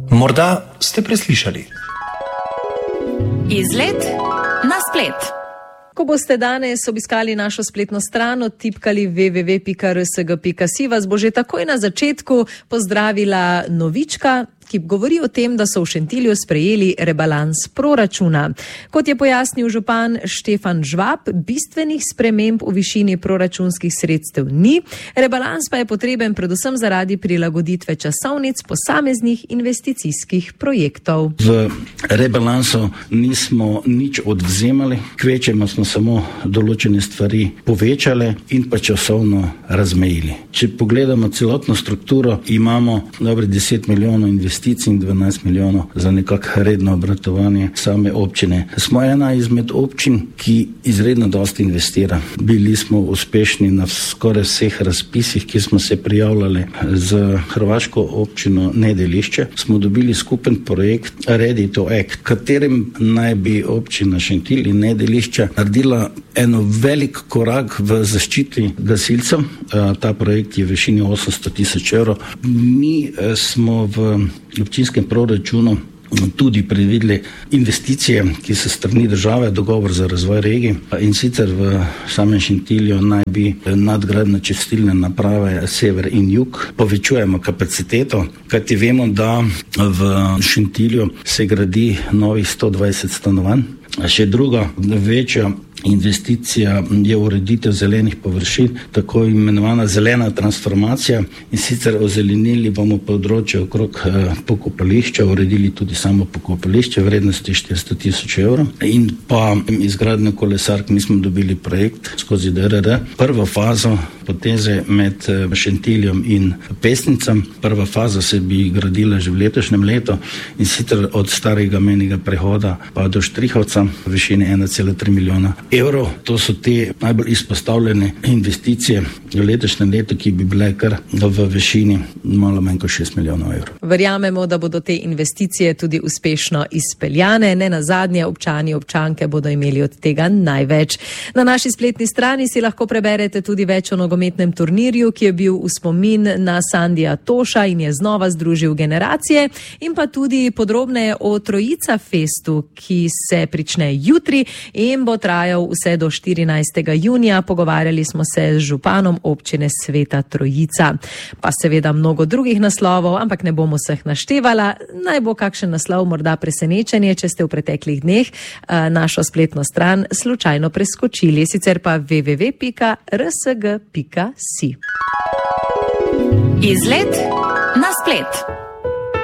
Morda ste preslišali. Izlet na splet. Ko boste danes obiskali našo spletno stran, odtipkali www.rsg.si, vas bo že takoj na začetku pozdravila novička, ki govori o tem, da so v Šentilju sprejeli rebalans proračuna. Kot je pojasnil župan Štefan Žvab, bistvenih sprememb v višini proračunskih sredstev ni. Rebalans pa je potreben predvsem zaradi prilagoditve časovnic posameznih investicijskih projektov. V rebalansu nismo nič odvzemali, kvečemo smo samo določene stvari povečali in pa časovno razmejili. Če pogledamo celotno strukturo, imamo dobre 10 milijonov investicij in 12 milijonov za nekako redno obratovanje same občine. Smo ena izmed občin, ki izredno dosti investira. Bili smo uspešni na skoraj vseh razpisih, ki smo se prijavljali z hrvaško občino Nedelišče. Smo dobili skupen projekt Ready to Act, katerim naj bi občina Šentilj in Nedelišče naredila eno velik korak v zaščiti gasilcev. Ta projekt je v višini 800 tisoč evrov. Mi smo v občinskem proračunu tudi predvideli investicije, ki so strani države, dogovor za razvoj regij, in sicer v samem Šentilju naj bi nadgradnja čistilne naprave sever in jug. Povečujemo kapaciteto, kajti vemo, da v Šentilju se gradi novih 120 stanovanj. Še druga večja investicija je ureditev zelenih površin, tako imenovana zelena transformacija, in sicer ozelenili bomo področje okrog pokopališča, uredili tudi samo pokopališče vrednosti 400 tisoč evrov in pa izgradnjo kolesark. Mi smo dobili projekt skozi DRR. Prvo fazo poteze med Šentiljem in Pesnicam. Prva faza se bi gradila že v letošnjem letu in sicer od starega mejnega prehoda pa do Štrihovca v višini 1,3 milijona evrov. To so te najbolj izpostavljene investicije v letošnjem letu, ki bi bile kar v višini malo manj kot 6 milijonov evrov. Verjamemo, da bodo te investicije tudi uspešno izpeljane. Ne nazadnje, občani, občanke bodo imeli od tega največ. Na naši spletni strani si lahko preberete tudi več o nogometnem turnirju, ki je bil v spomin na Sandija Toša in je znova združil generacije, in pa tudi podrobneje o Trojica festu, ki se prične jutri in bo trajal vse do 14. junija. Pogovarjali smo se z županom občine Sveta Trojica. Pa seveda mnogo drugih naslovov, ampak ne bom vseh naštevala. Naj bo kakšen naslov morda presenečenje, če ste v preteklih dneh našo spletno stran slučajno preskočili. Sicer pa www.rsg.si. Izlet na splet.